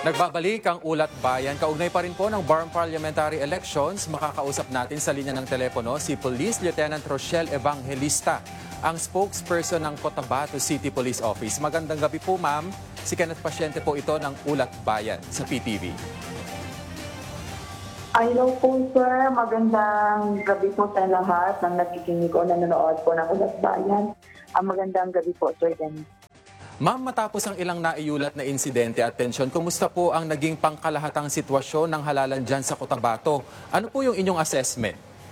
Nagbabalik ang Ulat Bayan. Kaugnay pa rin po ng Barm Parliamentary Elections. Makakausap natin sa linya ng telepono si Police Lieutenant Rochelle Evangelista, ang spokesperson ng Cotabato City Police Office. Magandang gabi po, ma'am. Si Kenneth Pasyente po ito ng Ulat Bayan sa PTV. Hello po, sir. Magandang gabi po sa lahat ng nakikinig o nanonood po ng Ulat Bayan. Magandang gabi po, sir. Ma'am, matapos ang ilang naiulat na insidente at tensyon, kumusta po ang naging pangkalahatang sitwasyon ng halalan dyan sa Cotabato? Ano po yung inyong assessment?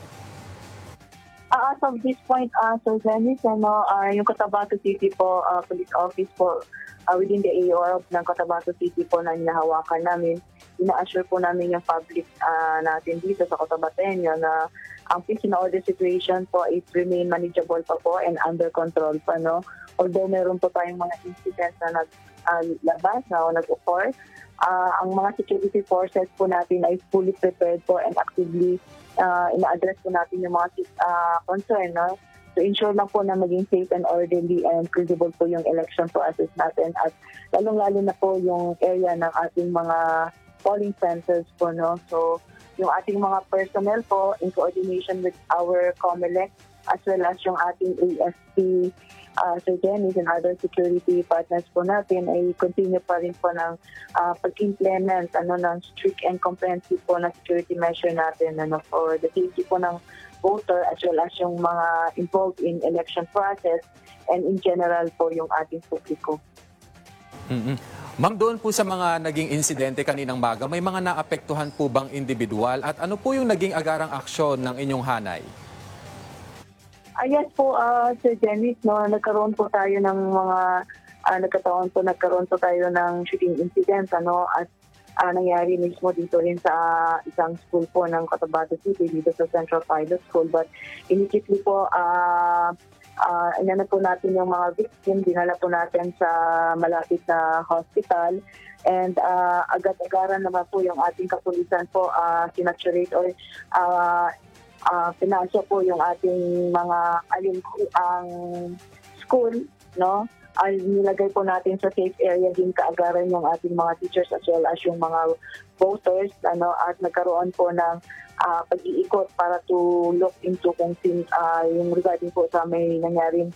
As of this point, Sir Dennis, yung Cotabato City po, Police Office po, within the AOR ng Cotabato City po na hinahawakan namin, ina-assure po namin yung public natin dito sa Cotabateño na ang peace and order situation po is remain manageable pa po and under control pa, no? Although meron po tayong mga incidents na naglabas o nag-occur, ang mga security forces po natin ay fully prepared po and actively ina-address po natin yung mga concern, no? To ensure lang po na maging safe and orderly and credible po yung election process natin at lalong-lalo na po yung area ng ating mga polling centers po, no? So, yung ating mga personnel po in coordination with our COMELEC as well as yung ating AFP, Sir Dennis and other security partners po natin ay continue pa rin po ng pag-implement ng strict and comprehensive po na security measure natin for the safety po ng voter as well as yung mga involved in election process and in general po yung ating publiko. Ma'am, doon po sa mga naging insidente kaninang maga, may mga naapektuhan po bang individual at ano po yung naging agarang aksyon ng inyong hanay? Yes po, Sir Dennis, no, nagkaroon po tayo ng mga nagkaroon po tayo ng shooting incident at nangyari mismo dito rin sa isang school po ng Cotabato City dito sa Central Pilot School, but immediately po inanap po natin yung mga victim, dinala po natin sa malapit na hospital and agad-agaran naman po yung ating kapulisan po sinaturate or pinasok po yung ating mga ang school, no? Ay nilagay po natin sa safe area din kaagaran yung ating mga teachers as well as yung mga voters, at nagkaroon po ng pag-iikot para to look into kung yung regarding po sa may nangyaring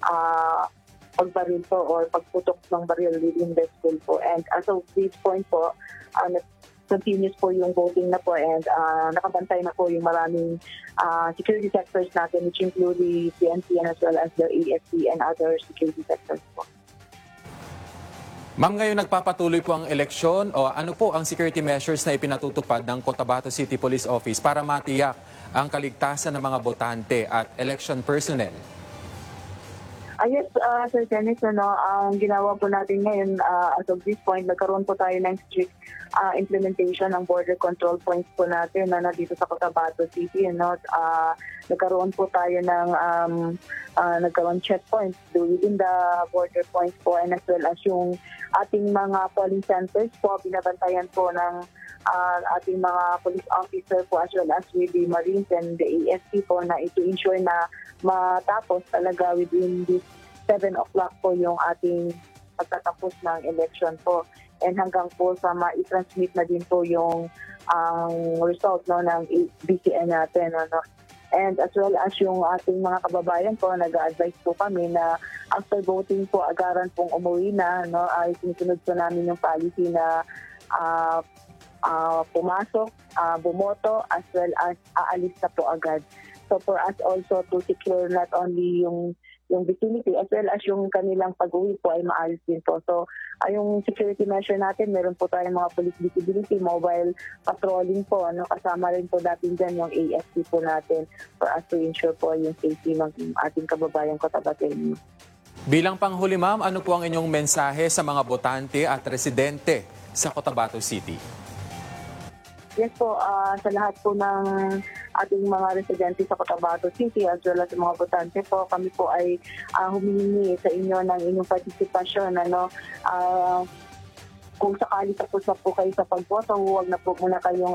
pagbaril po or pagputok ng baril within the school po. And as of this point po, continuous po yung voting na po and nakabantay na po yung maraming security sectors natin which include the PNP and as well as the AFP and other security sectors po. Ma'am, ngayon nagpapatuloy po ang eleksyon o ano po ang security measures na ipinatutupad ng Cotabato City Police Office para matiyak ang kaligtasan ng mga botante at election personnel? Yes, Sir Dennis, ang ginawa po natin ngayon as of this point, nagkaroon po tayo ng strict implementation ng border control points po natin na dito sa Cotabato City. Nagkaroon po tayo ng nagkaroon checkpoints within the border points po and as well as yung ating mga polling centers po, binabantayan po ng ating mga police officer po as well as with the Marines and the AFP po na ito ensure na matapos talaga within this 7 o'clock po yung ating pagtatapos ng election po and hanggang po sa ma-transmit na din po yung result ng BCN natin. And as well as yung ating mga kababayan po, nag-a-advise po kami na after voting po, agaran pong umuwi na, ay sinusunod po namin yung policy na pumasok, bumoto, as well as aalis na po agad. So for us also to secure not only yung vicinity as well as yung kanilang pag-uwi po ay maalis din po. So yung security measure natin, meron po tayong mga police visibility, mobile patrolling po, kasama rin po natin dyan yung AFP po natin for us to ensure po yung safety ng ating kababayang Cotabateño. Bilang panghuli, ma'am, ano po ang inyong mensahe sa mga botante at residente sa Cotabato City? Yes po, sa lahat po ng ating mga residente sa Cotabato City as well as mga botante po, kami po ay humihingi sa inyo ng inyong partisipasyon. Kung sakali tapos na po kayo sa pagboto, huwag na po muna kayong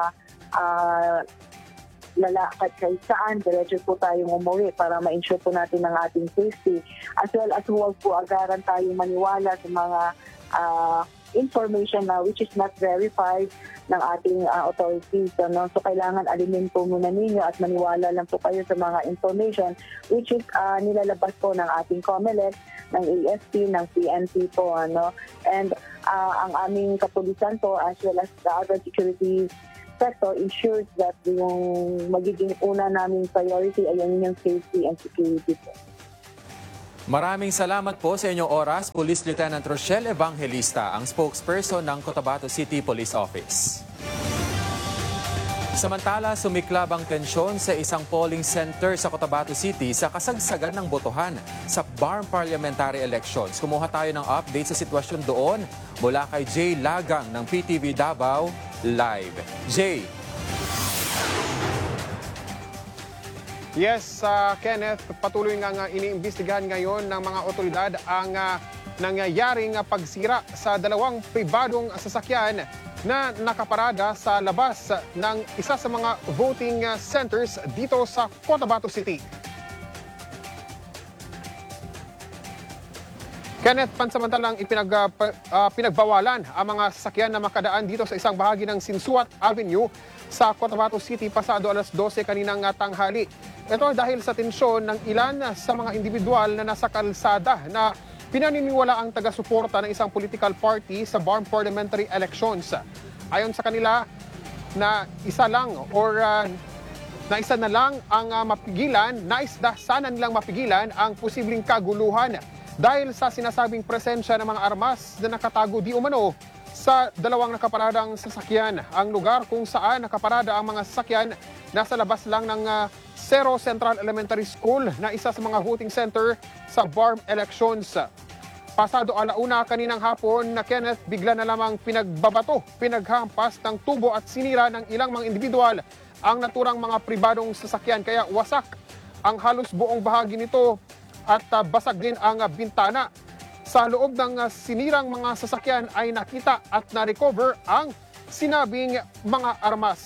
lalakad kahit saan. Diretso po tayong umuwi para ma-ensure po natin ang ating safety. As well as huwag po agaran tayong maniwala sa mga information na which is not verified ng ating authorities. No? So kailangan alimin po muna ninyo at maniwala lang po kayo sa mga information which is nilalabas po ng ating COMELEC, ng AFP, ng PNP po. Ano? And ang aming kapulisan po as well as the other security sector ensures that yung magiging una naming priority ay yung safety and security po. Maraming salamat po sa inyong oras, Police Lieutenant Rochelle Evangelista, ang spokesperson ng Cotabato City Police Office. Samantala, sumiklab ang tensyon sa isang polling center sa Cotabato City sa kasagsagan ng botohan sa BARM Parliamentary Elections. Kumuha tayo ng update sa sitwasyon doon mula kay Jay Lagang ng PTV Davao Live. Jay. Yes, Kenneth, patuloy nga iniimbestigahan ngayon ng mga otoridad ang nangyayaring pagsira sa dalawang pribadong sasakyan na nakaparada sa labas ng isa sa mga voting centers dito sa Cotabato City. Kenneth, pansamantalang pinagbawalan ang mga sasakyan na makadaan dito sa isang bahagi ng Sinsuat Avenue sa Cotabato City pasado alas 12 kaninang tanghali. Ito dahil sa tensyon ng ilan sa mga individual na nasa kalsada na pinaniniwala ang taga-suporta ng isang political party sa BARM Parliamentary Elections. Ayon sa kanila, na isa na lang ang nais sana nilang mapigilan ang posibleng kaguluhan dahil sa sinasabing presensya ng mga armas na nakatago di umano sa dalawang nakaparadang sasakyan. Ang lugar kung saan nakaparada ang mga sasakyan nasa labas lang ng Cerro Central Elementary School na isa sa mga voting center sa BARM elections. Pasado alauna kaninang hapon na Kenneth, bigla na lamang pinaghampas ng tubo at sinira ng ilang mga individual ang naturang mga pribadong sasakyan. Kaya wasak ang halos buong bahagi nito at basag din ang bintana. Sa loob ng sinirang mga sasakyan ay nakita at na-recover ang sinabing mga armas.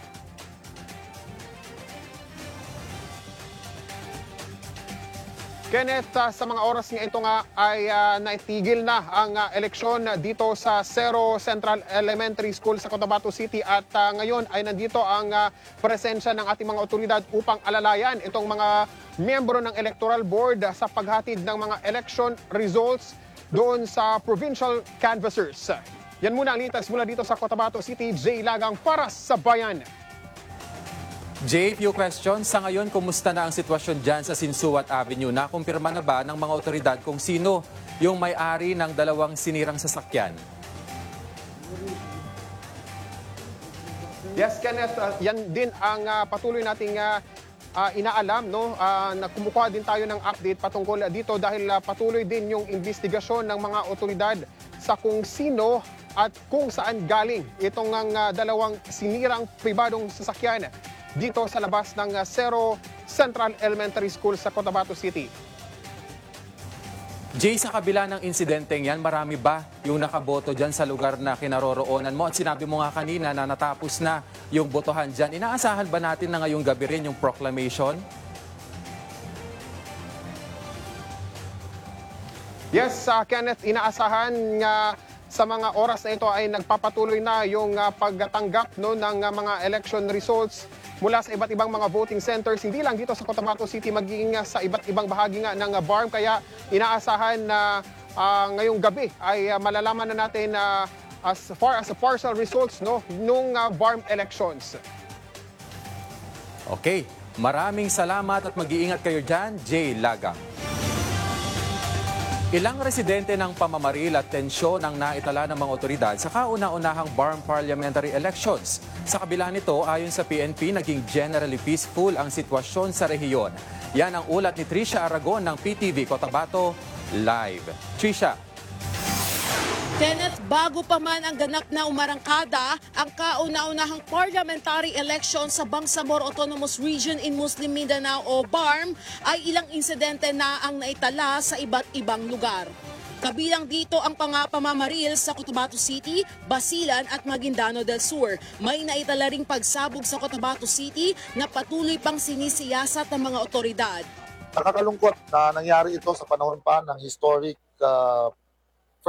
Kenneth, sa mga oras nga ito nga ay naitigil na ang eleksyon dito sa Cerro Central Elementary School sa Cotabato City at ngayon ay nandito ang presensya ng ating mga otoridad upang alalayan itong mga miyembro ng Electoral Board sa paghatid ng mga election results doon sa provincial canvassers. Yan muna ang litas mula dito sa Cotabato City. Jay Lagang para sa Bayan. Jay, few questions. Sa ngayon, kumusta na ang sitwasyon dyan sa Sinsuat Avenue? Nakumpirma na ba ng mga otoridad kung sino yung may-ari ng dalawang sinirang sasakyan? Yes, Kenneth, yan din ang patuloy nating inaalam. No? Kumukuha din tayo ng update patungkol dito dahil patuloy din yung investigasyon ng mga otoridad sa kung sino at kung saan galing itong dalawang sinirang pribadong sasakyan dito sa labas ng Cerro Central Elementary School sa Cotabato City. Jay, sa kabila ng insidenteng yan, marami ba yung nakaboto dyan sa lugar na kinaroroonan mo? At sinabi mo nga kanina na natapos na yung botohan dyan. Inaasahan ba natin na ngayong gabi rin yung proclamation? Yes, Kenneth, inaasahan nga sa mga oras na ito ay nagpapatuloy na yung pagtanggap ng mga election results mula sa iba't ibang mga voting centers, hindi lang dito sa Cotabato City, magiging sa iba't ibang bahagi nga ng BARM. Kaya inaasahan na ngayong gabi ay malalaman na natin as far as the partial results nung BARM elections. Okay, maraming salamat at mag-iingat kayo dyan, Jay Lagang. Ilang residente ng pamamaril at tensyon ang naitala ng mga otoridad sa kauna-unahang BARM Parliamentary Elections. Sa kabila nito, ayon sa PNP, naging generally peaceful ang sitwasyon sa rehiyon. Yan ang ulat ni Trisha Aragon ng PTV Cotabato Live. Trisha. Kenneth, bago pa man ang ganap na umarangkada, ang kauna-unahang parliamentary election sa Bangsamoro Autonomous Region in Muslim Mindanao o BARM ay ilang insidente na ang naitala sa iba't ibang lugar. Kabilang dito ang pamamaril sa Cotabato City, Basilan at Maguindano del Sur. May naitala ring pagsabog sa Cotabato City na patuloy pang sinisiyasat ng mga otoridad. Nakakalungkot na nangyari ito sa panahon pa ng historic first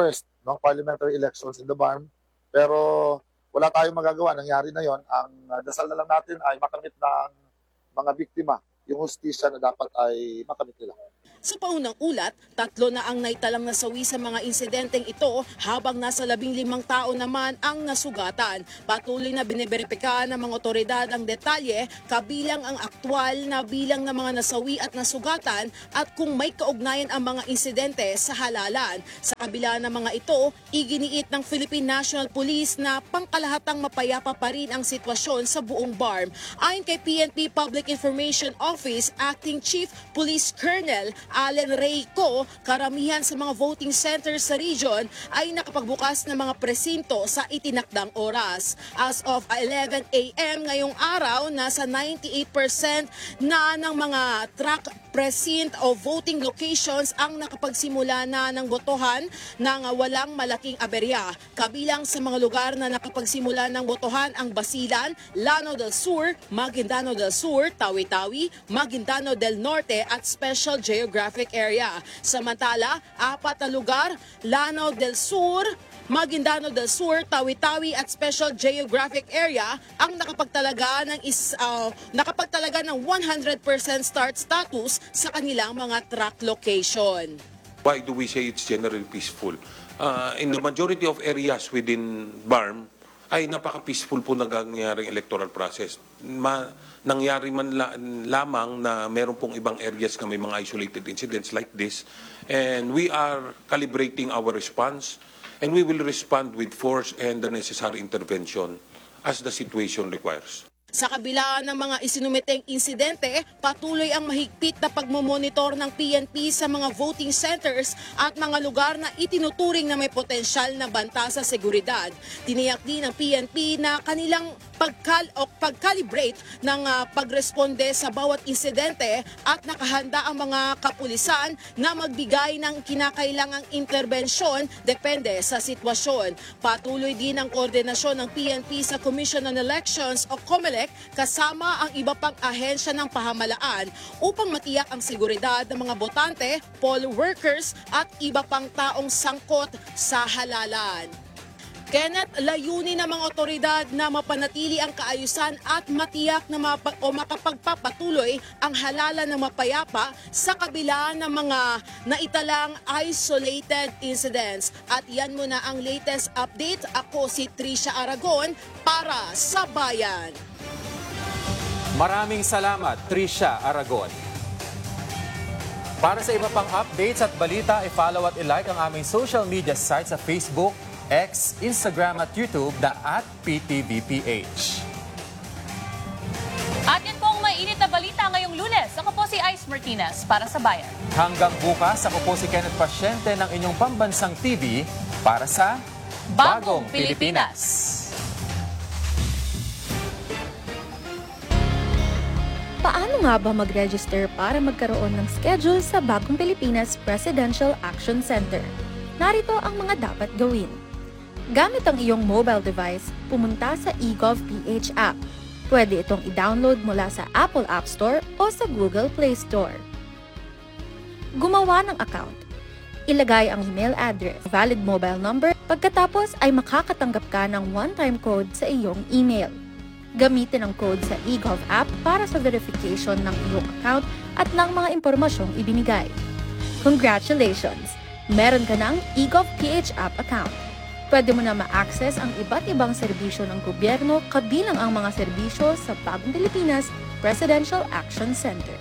no, parliamentary elections in the BARM. Pero wala tayong magagawa, nangyari na yon. Ang dasal na lang natin ay makamit ng mga biktima yung hustisya na dapat ay makamit nila. Sa paunang ulat, 3 na ang naitalang nasawi sa mga insidenteng ito habang nasa 15 tao naman ang nasugatan. Patuloy na biniberipika ng mga otoridad ang detalye kabilang ang aktwal na bilang ng mga nasawi at nasugatan at kung may kaugnayan ang mga insidente sa halalan. Sa kabila ng mga ito, iginiit ng Philippine National Police na pangkalahatang mapayapa pa rin ang sitwasyon sa buong BARM. Ayon kay PNP Public Information Office Acting Chief Police Colonel Allen Reyco, karamihan sa mga voting centers sa region ay nakapagbukas ng mga presinto sa itinakdang oras. As of 11 a.m. ngayong araw, nasa 98% na ng mga track precinct o voting locations ang nakapagsimula na ng botohan ng walang malaking aberya. Kabilang sa mga lugar na nakapagsimula ng botohan ang Basilan, Lanao del Sur, Maguindano del Sur, Tawi-Tawi, Maguindano del Norte at Special Geographic Area. Samantala, 4 na lugar, Lanao del Sur, Maguindano del Sur, Tawi-Tawi at Special Geographic Area ang nakapagtalaga ng 100% start status sa kanilang mga track location. Why do we say it's generally peaceful? In the majority of areas within BARM, ay napaka-peaceful po nangyaring electoral process. Nangyari man lamang na meron pong ibang areas na may mga isolated incidents like this. And we are calibrating our response and we will respond with force and the necessary intervention as the situation requires. Sa kabila ng mga isinumiteng insidente, patuloy ang mahigpit na pagmomonitor ng PNP sa mga voting centers at mga lugar na itinuturing na may potensyal na banta sa seguridad. Tiniyak din ng PNP na kanilang pag-calibrate ng pagresponde sa bawat insidente at nakahanda ang mga kapulisan na magbigay ng kinakailangang interbensyon depende sa sitwasyon. Patuloy din ang koordinasyon ng PNP sa Commission on Elections o COMELEC kasama ang iba pang ahensya ng pamahalaan upang matiyak ang seguridad ng mga botante, poll workers at iba pang taong sangkot sa halalan. Kenneth, layunin ng mga otoridad na mapanatili ang kaayusan at matiyak na makapagpapatuloy ang halalan ng mapayapa sa kabila ng mga naitalang isolated incidents. At yan muna ang latest update. Ako si Tricia Aragon para sa Bayan. Maraming salamat, Tricia Aragon. Para sa iba pang updates at balita, i-follow at i-like ang aming social media sites sa Facebook, X, Instagram at YouTube na @PTVPH. At yan po ang mainit na balita ngayong Lunes. Ako po si Ice Martinez para sa Bayan. Hanggang bukas, ako po si Kenneth Pasyente ng inyong pambansang TV para sa Bagong Pilipinas. Paano nga ba mag-register para magkaroon ng schedule sa Bagong Pilipinas Presidential Action Center? Narito ang mga dapat gawin. Gamit ang iyong mobile device, pumunta sa eGovPH app. Pwede itong i-download mula sa Apple App Store o sa Google Play Store. Gumawa ng account. Ilagay ang email address, valid mobile number, pagkatapos ay makakatanggap ka ng one-time code sa iyong email. Gamitin ang code sa eGov app para sa verification ng iyong account at ng mga impormasyong ibinigay. Congratulations! Meron ka ng eGovPH app account. Pwede mo na ma-access ang iba't ibang serbisyo ng gobyerno kabilang ang mga serbisyo sa Bagong Pilipinas Presidential Action Center.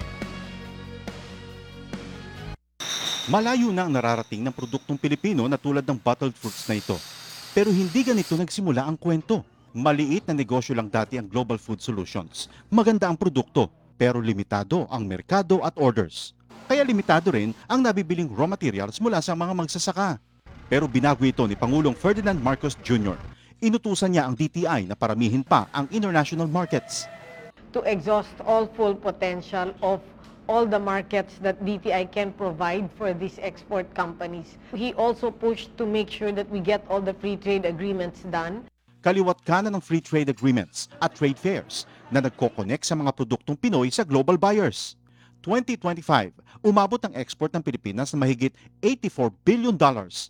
Malayo na ang nararating ng produktong Pilipino na tulad ng bottled fruits na ito. Pero hindi ganito nagsimula ang kwento. Maliit na negosyo lang dati ang Global Food Solutions. Maganda ang produkto, pero limitado ang merkado at orders. Kaya limitado rin ang nabibiling raw materials mula sa mga magsasaka. Pero binago ito ni Pangulong Ferdinand Marcos Jr. Inutusan niya ang DTI na paramihin pa ang international markets. To exhaust all full potential of all the markets that DTI can provide for these export companies. He also pushed to make sure that we get all the free trade agreements done. Kaliwat kanan ng free trade agreements at trade fairs na nagko-connect sa mga produktong Pinoy sa global buyers. 2025, umabot ang export ng Pilipinas na mahigit $84 billion.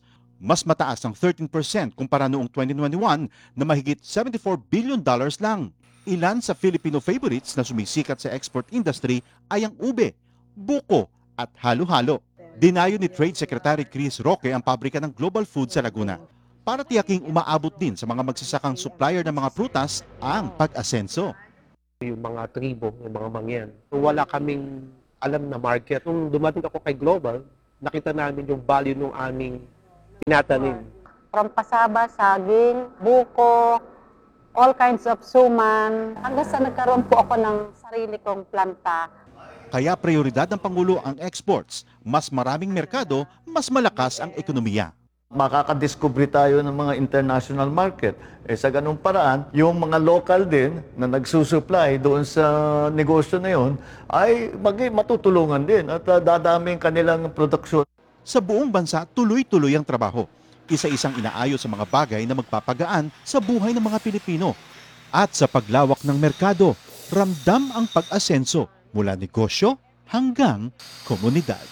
Mas mataas ang 13% kumpara noong 2021 na mahigit $74 billion lang. Ilan sa Filipino favorites na sumisikat sa export industry ay ang ube, buko at halo-halo. Dinayo ni Trade Secretary Chris Roque ang pabrika ng Global Food sa Laguna para tiyaking umaabot din sa mga magsasakang supplier ng mga prutas ang pag-asenso. Yung mga tribo, yung mga mangyan. Wala kaming alam na market. Nung dumating ako kay Global, nakita namin yung value ng aming tinatanim. From pasaba, saging, buko, all kinds of suman. Hanggang sa nagkaroon po ako ng sarili kong planta. Kaya prioridad ng Pangulo ang exports. Mas maraming merkado, mas malakas ang ekonomiya. Makakadiscover tayo ng mga international market. Sa ganung paraan, yung mga local din na nagsusupply doon sa negosyo na yun ay matutulungan din at dadami ang kanilang produksyon. Sa buong bansa, tuloy-tuloy ang trabaho. Isa-isang inaayos sa mga bagay na magpapagaan sa buhay ng mga Pilipino. At sa paglawak ng merkado, ramdam ang pag-asenso mula negosyo hanggang komunidad.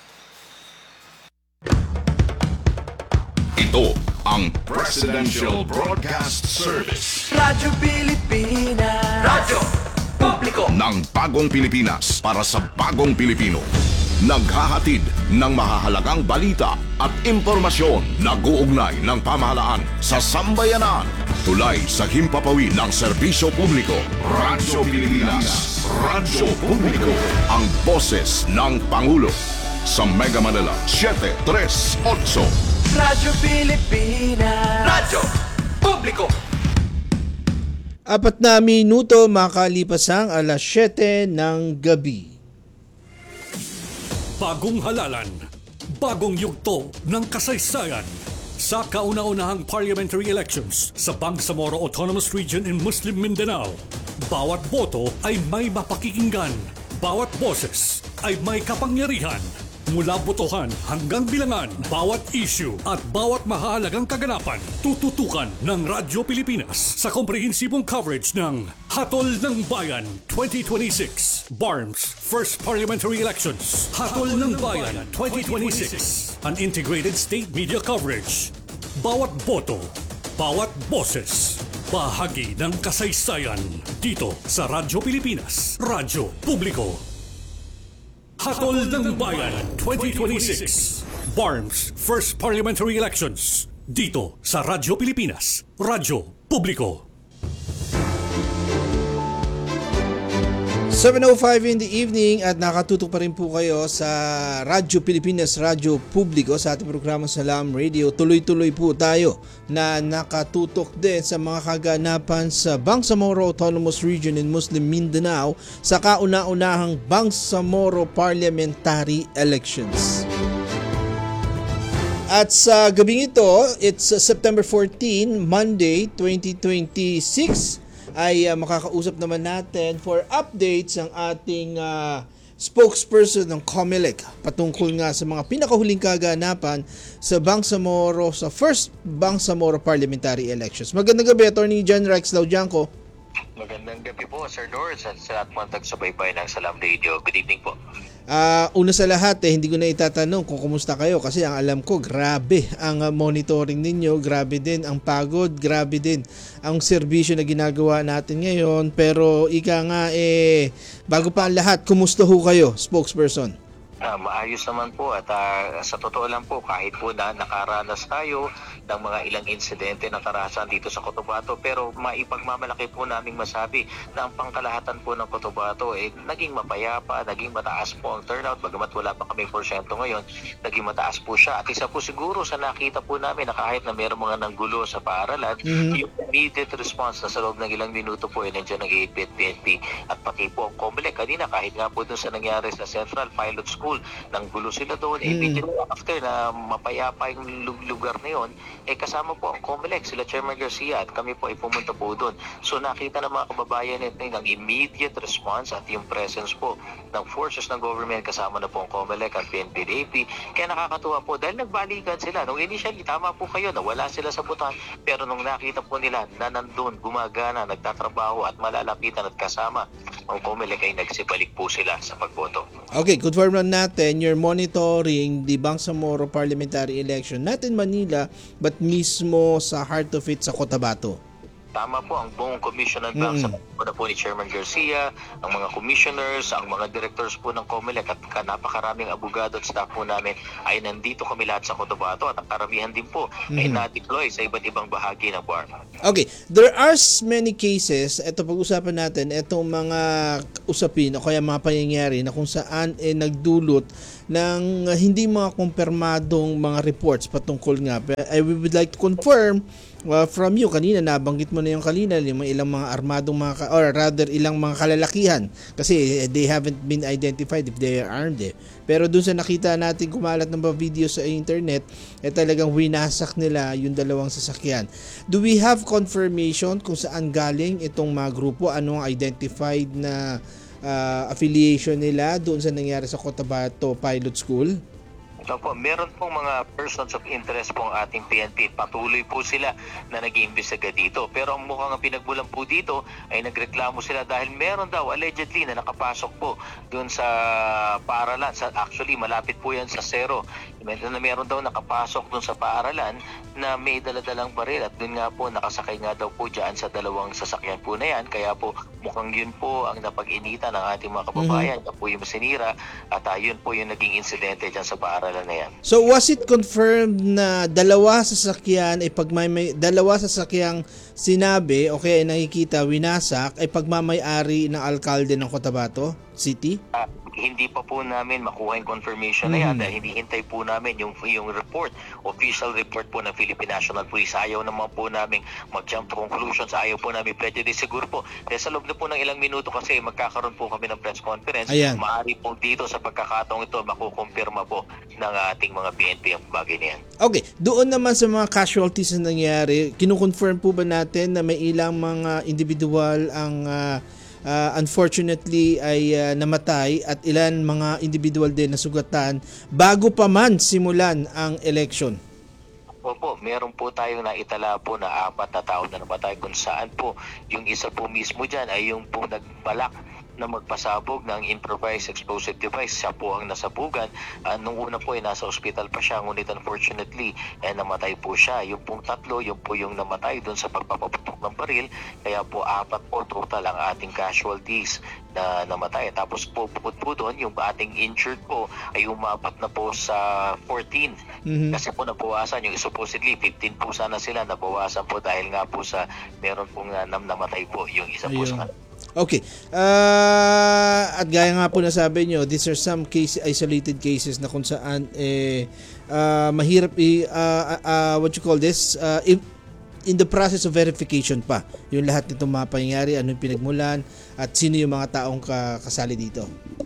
Ito ang Presidential Broadcast Service. Radyo Pilipinas. Radyo Publiko. Ng bagong Pilipinas para sa bagong Pilipino. Naghahatid ng mahahalagang balita at impormasyon na guugnay ng pamahalaan sa sambayanan. Tulay sa himpapawid ng serbisyo publiko. Radyo Pilipinas. Radyo Publiko. Ang boses ng Pangulo. Sa Mega Manila, 738. Radyo Pilipinas. Radyo Publiko. 4 na minuto makalipas ang alas 7 ng gabi. Bagong halalan, bagong yugto ng kasaysayan. Sa kauna-unahang parliamentary elections sa Bangsamoro Autonomous Region in Muslim Mindanao, bawat boto ay may mapakikinggan, bawat boses ay may kapangyarihan. Mula botohan hanggang bilangan, bawat issue at bawat mahalagang kaganapan, tututukan ng Radyo Pilipinas sa komprehensibong coverage ng Hatol ng Bayan 2026, BARM's First Parliamentary Elections. Hatol ng Bayan 2026, an integrated state media coverage. Bawat boto, bawat boses, bahagi ng kasaysayan dito sa Radyo Pilipinas, Radyo Publiko. Hatol ng Bayan 2026, BARM's First Parliamentary Elections, dito sa Radyo Pilipinas, Radyo Publiko. 7:05 in the evening at nakatutok pa rin po kayo sa Radyo Pilipinas, Radyo Publiko sa ating programa Salam Radio. Tuloy-tuloy po tayo na nakatutok din sa mga kaganapan sa Bangsamoro Autonomous Region in Muslim Mindanao sa kauna-unahang Bangsamoro Parliamentary Elections. At sa gabing ito, it's September 14, Monday, 2026. Ay makakausap naman natin for updates ang ating spokesperson ng COMELEC patungkol nga sa mga pinakahuling kaganapan sa Bangsamoro, sa first Bangsamoro Parliamentary Elections. Magandang gabi, Attorney John Rex Laudianco. Magandang gabi po, Sir Doris, at sa lahat mga tagsabay-bay ng Salam Radio. Good evening po. Una sa lahat, hindi ko na itatanong kung kumusta kayo kasi ang alam ko, grabe ang monitoring ninyo, grabe din ang pagod, grabe din ang serbisyo na ginagawa natin ngayon. Pero ika nga, bago pa ang lahat, kumusta ho kayo, spokesperson? Maayos naman po at sa totoo lang po, kahit po na nakaranas tayo ng mga ilang insidente na karahasan dito sa Cotabato, pero maipagmamalaki po naming masabi na ang pangkalahatan po ng Cotabato naging mapayapa, naging mataas po ang turnout, bagamat wala pa kaming porsyento ngayon, naging mataas po siya. At isa po siguro sa nakita po namin na kahit na mayroong mga nanggulo sa paaralan, yung immediate response na sa loob ng ilang minuto po nandiyan nag-iipit PNP at pati po ang COMELEC kanina, kahit nga po dun sa nangyari sa Central Pilot School, nanggulo sila doon, immediately after na mapayapa yung lugar na yun, kasama po ang COMELEC, sila Chairman Garcia at kami po ay pumunta po doon. So nakita ng mga kababayan natin ng immediate response at yung presence po ng forces ng government, kasama na po ang COMELEC at PNP-DAP. Kaya nakakatuwa po dahil nagbalikan sila. Nung initially, tama po kayo na wala sila sa butan, pero nung nakita po nila na nandun, gumagana, nagtatrabaho at malalapitan at kasama ang COMELEC ay nagsibalik po sila sa pagboto. Okay, confirm lang natin, you're monitoring the Bangsamoro parliamentary election, not in Manila, but mismo sa heart of it sa Cotabato. Tama po, ang buong commission ng Bangsamoro na po ni Chairman Garcia, ang mga commissioners, ang mga directors po ng COMELEC at napakaraming abogado at staff po namin ay nandito kami lahat sa Cotabato at ang karamihan din po ay na-deploy sa iba't ibang bahagi ng BARM. Okay, there are many cases, ito pag-usapan natin, itong mga usapin o kaya mga pangyayari na kung saan nagdulot ng hindi mga kumpirmadong mga reports patungkol nga. I would like to confirm from you, kanina nabanggit mo na yung kanina, ilang mga armadong mga, or rather ilang mga kalalakihan kasi they haven't been identified if they are armed Pero dun sa nakita natin kumalat ng mga video sa internet, talagang winasak nila yung dalawang sasakyan. Do we have confirmation kung saan galing itong mga grupo? Anong identified na affiliation nila doon sa nangyari sa Cotabato Pilot School? So po, meron pong mga persons of interest pong ating PNP. Patuloy po sila na nag-iimbestiga dito. Pero ang mukhang ang pinagmulan po dito ay nagreklamo sila dahil meron daw allegedly na nakapasok po doon sa paaralan. Actually, malapit po yan sa Zero. Meron daw nakapasok doon sa paaralan na may daladalang baril at doon nga po nakasakay nga daw po dyan sa dalawang sasakyan po na yan. Kaya po mukhang yun po ang napag-inita ng ating mga kababayan. Yan po yung sinira at yun po yung naging insidente dyan sa paaralan na yan. So was it confirmed na dalawa sasakyan ay dalawa sasakyang sinabi o kaya nakikita winasak ay pagmamay-ari ng alkalde ng Cotabato City? Hindi pa po namin makuha yung confirmation na yan dahil hinihintay po namin yung report, official report po ng Philippine National Police. Ayaw naman po namin mag-jump to conclusions, ayaw po namin prejudice. Siguro po, dahil sa loob na po ng ilang minuto kasi magkakaroon po kami ng press conference. Maaari po dito sa pagkakataong ito makukumpirma po ng ating mga PNP ang bagay na yan. Okay, doon naman sa mga casualties na nangyari, kinukonfirm po ba natin na may ilang mga individual ang unfortunately ay namatay at ilan mga individual din na sugatan bago pa man simulan ang election? Opo, meron po tayong naitala po na 4 na tao na namatay kung saan po yung isa po mismo dyan ay yung po nagbalak na magpasabog ng improvised explosive device. Siya po ang nasabugan. Nung una po ay nasa ospital pa siya, ngunit unfortunately namatay po siya. Yung pong 3, yung po yung namatay doon sa pagpapaputok ng baril. Kaya po 4 po total ang ating casualties na namatay. Tapos po bukod po doon, yung ating injured po ay umabot na po sa 14. Kasi po nabawasan, yung supposedly 15 po sana sila, nabawasan po dahil nga po sa meron pong namatay po yung isa po sa Okay. At gaya nga po na sabi nyo, these are some isolated cases na kung saan mahirap what you call this, in the process of verification pa yung lahat nitong mga pangyayari, anong pinagmulan at sino yung mga taong kasali dito.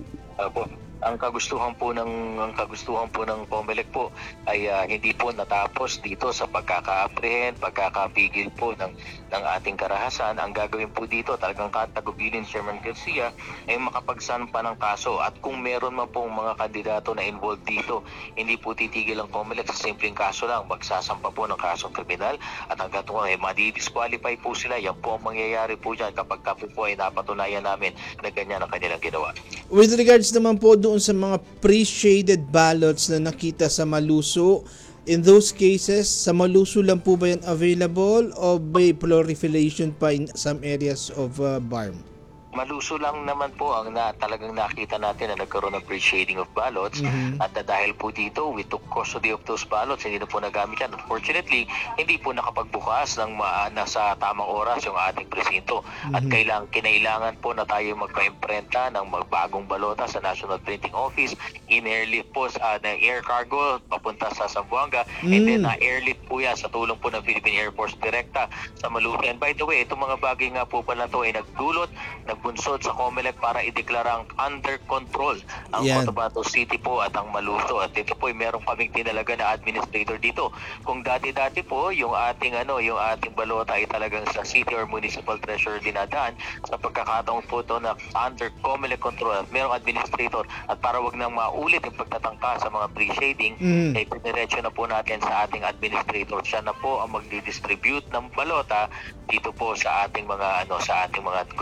Ang kagustuhan po ng COMELEC po ay hindi po natapos dito sa pagkaka-apprehend, pagkakapigil po ng ating karahasan. Ang gagawin po dito, talagang katagubilin Chairman Garcia ay makapagsampa ng kaso at kung meron man pong mga kandidato na involved dito, hindi po titigil ang COMELEC sa simpleng kaso lang, magsasampa po ng kasong kriminal at hanggang madi-disqualify po sila. Yan po ang mangyayari po dyan kapag po ay napatunayan namin na ganyan ang kanilang ginawa. With regards naman po doon sa mga pre-shaded ballots na nakita sa Maluso, in those cases, sa Maluso lang po ba yan available o may proliferation pa in some areas of BARM? Maluso lang naman po ang talagang nakita natin na nagkaroon ng pre-shading of ballots at dahil po dito, we took custody of those ballots, hindi na po nagamit yan. Unfortunately, hindi po nakapagbukas ng nasa tamang oras yung ating presinto at kinailangan po na tayo magpa-imprenta ng magbagong balota sa National Printing Office, in-airlift po ng air cargo papunta sa Zamboanga and then airlift po yan sa tulong po ng Philippine Air Force direkta sa Maluso. And by the way, itong mga bagay nga po pala ito ay nagbunsod sa COMELEC para ideklara under control ang Cotabato City po at ang Maluso. At ito po ay meron kaming tinalaga na administrator dito. Kung dati-dati po yung ating balota ay talagang sa city or municipal treasurer dinadaan, sa pagkakataong po ito na under COMELEC control at merong administrator at para wag nang maulit yung pagtatangka sa mga pre-shading, ay piniretso na po natin sa ating administrator. Siya na po ang magdi-distribute ng balota dito po sa ating mga guro.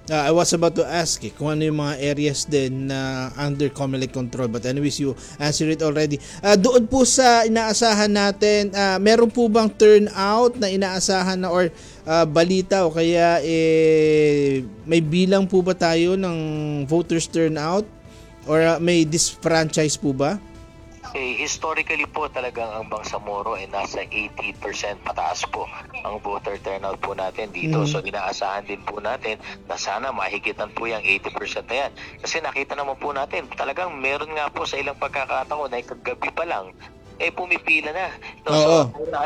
I was about to ask kung ano yung mga areas din na under COMELEC control. But anyways, you answered it already. Doon po sa inaasahan natin, meron po bang turnout na inaasahan na or balita o kaya may bilang po ba tayo ng voters turnout or may disfranchise po ba? Historically po talagang ang Bangsamoro ay nasa 80% pataas po ang voter turnout po natin dito. So inaasahan din po natin na sana mahigitan po yung 80% na yan. Kasi nakita naman po natin talagang meron nga po sa ilang pagkakataon na kagabi pa lang pumipila na. So,